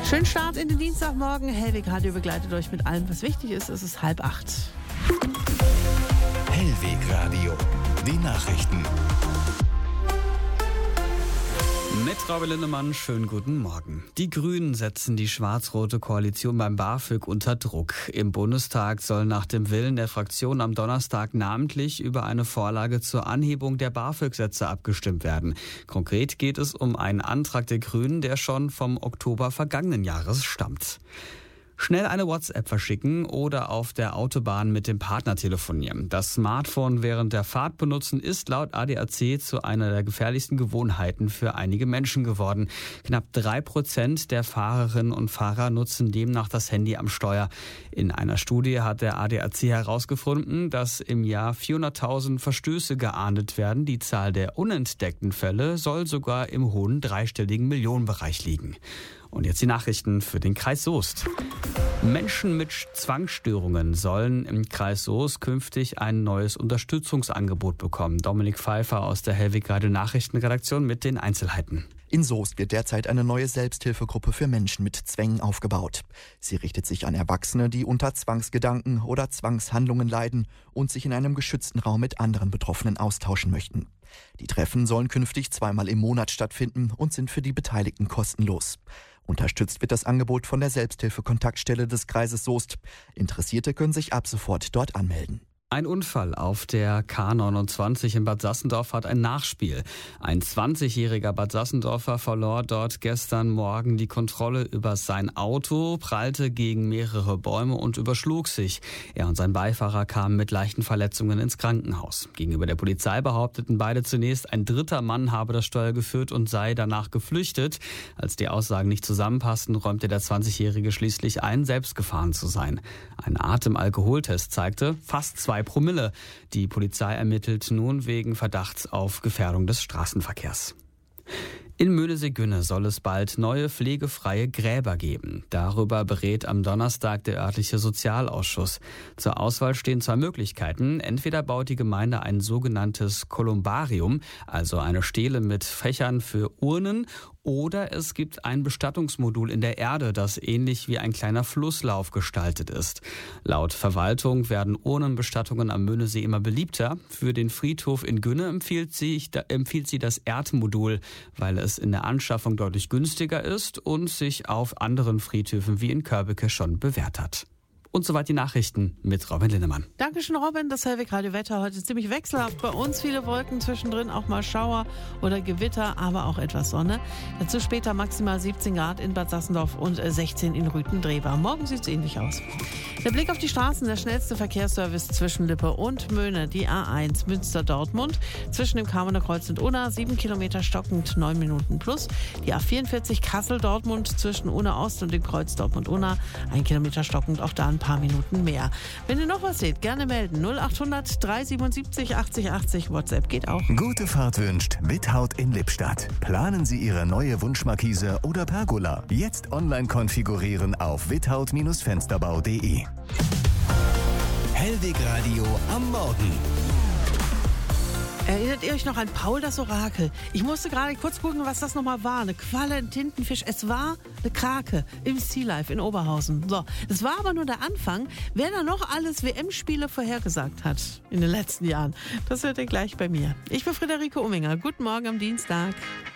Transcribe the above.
Schönen Start in den Dienstagmorgen. Hellwig Radio begleitet euch mit allem, was wichtig ist. Es ist 7:30. Hellwig Radio, die Nachrichten. Mit Robin Lindemann, schönen guten Morgen. Die Grünen setzen die schwarz-rote Koalition beim BAföG unter Druck. Im Bundestag soll nach dem Willen der Fraktion am Donnerstag namentlich über eine Vorlage zur Anhebung der BAföG-Sätze abgestimmt werden. Konkret geht es um einen Antrag der Grünen, der schon vom Oktober vergangenen Jahres stammt. Schnell eine WhatsApp verschicken oder auf der Autobahn mit dem Partner telefonieren. Das Smartphone während der Fahrt benutzen ist laut ADAC zu einer der gefährlichsten Gewohnheiten für einige Menschen geworden. Knapp 3% der Fahrerinnen und Fahrer nutzen demnach das Handy am Steuer. In einer Studie hat der ADAC herausgefunden, dass im Jahr 400.000 Verstöße geahndet werden. Die Zahl der unentdeckten Fälle soll sogar im hohen dreistelligen Millionenbereich liegen. Und jetzt die Nachrichten für den Kreis Soest. Menschen mit Zwangsstörungen sollen im Kreis Soest künftig ein neues Unterstützungsangebot bekommen. Dominik Pfeiffer aus der Hellwig Radio Nachrichtenredaktion mit den Einzelheiten. In Soest wird derzeit eine neue Selbsthilfegruppe für Menschen mit Zwängen aufgebaut. Sie richtet sich an Erwachsene, die unter Zwangsgedanken oder Zwangshandlungen leiden und sich in einem geschützten Raum mit anderen Betroffenen austauschen möchten. Die Treffen sollen künftig 2-mal im Monat stattfinden und sind für die Beteiligten kostenlos. Unterstützt wird das Angebot von der Selbsthilfe-Kontaktstelle des Kreises Soest. Interessierte können sich ab sofort dort anmelden. Ein Unfall auf der K29 in Bad Sassendorf hat ein Nachspiel. Ein 20-jähriger Bad Sassendorfer verlor dort gestern Morgen die Kontrolle über sein Auto, prallte gegen mehrere Bäume und überschlug sich. Er und sein Beifahrer kamen mit leichten Verletzungen ins Krankenhaus. Gegenüber der Polizei behaupteten beide zunächst, ein dritter Mann habe das Steuer geführt und sei danach geflüchtet. Als die Aussagen nicht zusammenpassten, räumte der 20-jährige schließlich ein, selbst gefahren zu sein. Ein Atemalkoholtest zeigte fast 2 Promille. Die Polizei ermittelt nun wegen Verdachts auf Gefährdung des Straßenverkehrs. In Möhnesee-Günne soll es bald neue pflegefreie Gräber geben. Darüber berät am Donnerstag der örtliche Sozialausschuss. Zur Auswahl stehen 2 Möglichkeiten. Entweder baut die Gemeinde ein sogenanntes Kolumbarium, also eine Stele mit Fächern für Urnen, oder es gibt ein Bestattungsmodul in der Erde, das ähnlich wie ein kleiner Flusslauf gestaltet ist. Laut Verwaltung werden Urnenbestattungen am Möhnesee immer beliebter. Für den Friedhof in Günne empfiehlt sie das Erdmodul, weil es in der Anschaffung deutlich günstiger ist und sich auf anderen Friedhöfen wie in Körbeke schon bewährt hat. Und soweit die Nachrichten mit Robin Lindemann. Dankeschön, Robin. Das Hellwig Radio Wetter heute ziemlich wechselhaft. Bei uns viele Wolken, zwischendrin auch mal Schauer oder Gewitter, aber auch etwas Sonne. Dazu später maximal 17 Grad in Bad Sassendorf und 16 in Rüthen-Drehbar. Morgen sieht es ähnlich aus. Der Blick auf die Straßen, der schnellste Verkehrsservice zwischen Lippe und Möhne. Die A1 Münster-Dortmund. Zwischen dem Kamener Kreuz und Unna 7 Kilometer stockend, 9 Minuten plus. Die A44 Kassel-Dortmund zwischen Unna Ost und dem Kreuz Dortmund-Unna 1 Kilometer stockend, auch da ein paar Minuten mehr. Wenn ihr noch was seht, gerne melden. 0800 377 80 80. WhatsApp geht auch. Gute Fahrt wünscht Withaut in Lippstadt. Planen Sie Ihre neue Wunschmarkise oder Pergola. Jetzt online konfigurieren auf withaut-fensterbau.de. Hellwig Radio am Morgen. Erinnert ihr euch noch an Paul das Orakel? Ich musste gerade kurz gucken, was das nochmal war. Eine Qualle, ein Tintenfisch. Es war eine Krake im Sea Life in Oberhausen. So, das war aber nur der Anfang. Wer da noch alles WM-Spiele vorhergesagt hat in den letzten Jahren, das hört ihr gleich bei mir. Ich bin Friederike Umminger. Guten Morgen am Dienstag.